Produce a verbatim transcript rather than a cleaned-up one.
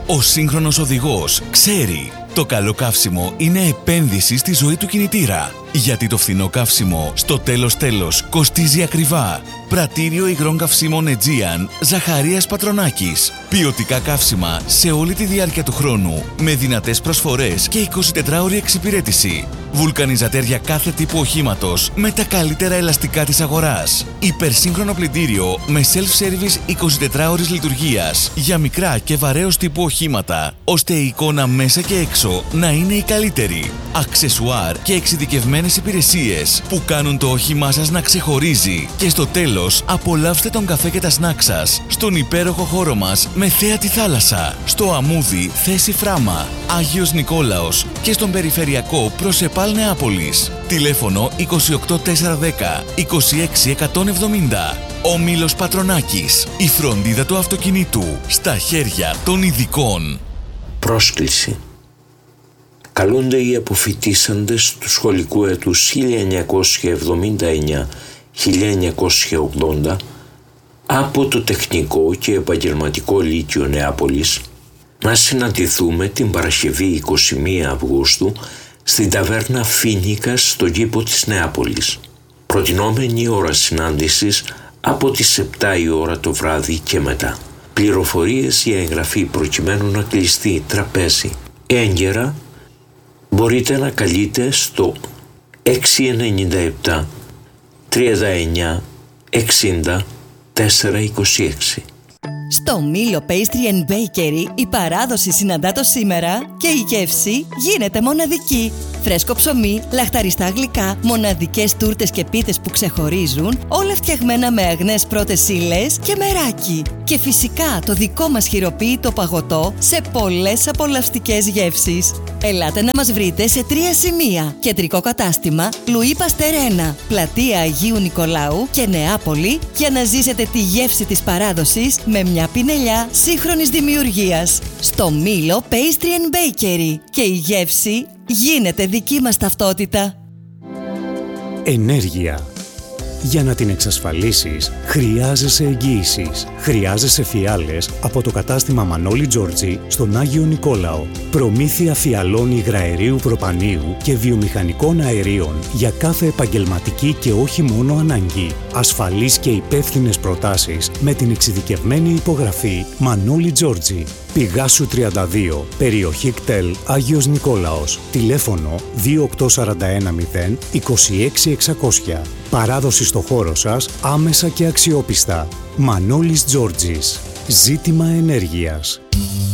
Ο σύγχρονος οδηγός ξέρει. Το καλό καύσιμο είναι επένδυση στη ζωή του κινητήρα. Γιατί το φθηνό καύσιμο στο τέλος τέλος κοστίζει ακριβά. Πρατήριο υγρών καυσίμων Aegean Ζαχαρίας Πατρονάκης. Ποιοτικά καύσιμα σε όλη τη διάρκεια του χρόνου. Με δυνατές προσφορές και εικοσιτετράωρη εξυπηρέτηση. Βουλκανιζατέρ για κάθε τύπου οχήματος με τα καλύτερα ελαστικά της αγοράς. Υπερσύγχρονο πλυντήριο με self-service εικοσιτετράωρης λειτουργίας για μικρά και βαρέως τύπου οχήματα, ώστε η εικόνα μέσα και έξω να είναι η καλύτερη. Αξεσουάρ και εξειδικευμένες υπηρεσίες που κάνουν το όχημά σας να ξεχωρίζει. Και στο τέλος, απολαύστε τον καφέ και τα σνακ σας στον υπέροχο χώρο μας με θέα τη θάλασσα. Στο Αμούδι, θέση Φράμα, Άγιος Νικόλαος και στον περιφερειακό προς Επάλ Νεάπολης. Τηλέφωνο είκοσι οκτώ τετρακόσια δέκα είκοσι έξι εκατόν εβδομήντα. Όμιλος Πατρονάκης. Η φροντίδα του αυτοκινήτου στα χέρια των ειδικών. Πρόσκληση. Καλούνται οι αποφοιτήσαντες του σχολικού έτους χίλια εννιακόσια εβδομήντα εννιά χίλια εννιακόσια ογδόντα από το Τεχνικό και Επαγγελματικό Λύκειο Νεάπολης να συναντηθούμε την Παρασκευή εικοστή πρώτη Αυγούστου στην ταβέρνα Φίνικας στον κήπο της Νεάπολης. Προτινόμενη ώρα συνάντησης από τις επτά η ώρα το βράδυ και μετά. Πληροφορίες για εγγραφή προκειμένου να κλειστεί τραπέζι έγκαιρα μπορείτε να καλείτε στο έξι εννιά επτά τριάντα εννιά εξήντα τετρακόσια είκοσι έξι. Στο Μήλο Pastry and Bakery η παράδοση συναντά το σήμερα και η γεύση γίνεται μοναδική. Φρέσκο ψωμί, λαχταριστά γλυκά, μοναδικές τούρτες και πίτες που ξεχωρίζουν, όλα φτιαγμένα με αγνές πρώτες ύλες και μεράκι. Και φυσικά το δικό μας χειροποίητο παγωτό σε πολλές απολαυστικές γεύσεις. Ελάτε να μας βρείτε σε τρία σημεία. Κεντρικό κατάστημα Λουί Παστέρ ένα, πλατεία Αγίου Νικολάου και Νεάπολη, για να ζήσετε τη γεύση της παράδοσης με μια πινελιά σύγχρονης δημιουργίας. Στο Μήλο Pastry and Bakery. Και η γεύση γίνεται δική μας ταυτότητα. Ενέργεια. Για να την εξασφαλίσεις, χρειάζεσαι εγγύησεις. Χρειάζεσαι φιάλες από το κατάστημα Μανώλη Τζόρτζι στον Άγιο Νικόλαο. Προμήθεια φιαλών υγραερίου προπανίου και βιομηχανικών αερίων για κάθε επαγγελματική και όχι μόνο ανάγκη. Ασφαλείς και υπεύθυνες προτάσεις με την εξειδικευμένη υπογραφή Μανώλη Τζόρτζι. Πηγάσου τριάντα δύο, περιοχή ΚΤΕΛ, Άγιος Νικόλαος. Τηλέφωνο δύο οκτώ τέσσερα ένα μηδέν είκοσι έξι εξακόσια. Παράδοση στο χώρο σας άμεσα και αξιόπιστα. Μανώλης Τζόρτζης. Ζήτημα ενέργειας.